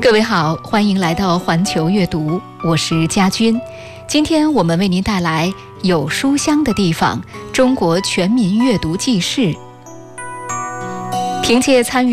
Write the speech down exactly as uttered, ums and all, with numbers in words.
各位好，欢迎来到环球阅读，我是佳君。今天我们为您带来有书香的地方——中国全民阅读记事。凭借参与